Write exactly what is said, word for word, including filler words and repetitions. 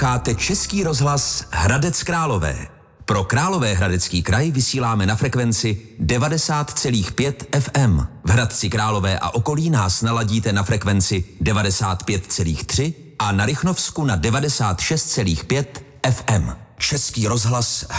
Posloucháte Český rozhlas Hradec Králové. Pro Královéhradecký kraj vysíláme na frekvenci devadesát celá pět F M. V Hradci Králové a okolí nás naladíte na frekvenci devadesát pět celá tři a na Rychnovsku na devadesát šest celá pět F M. Český rozhlas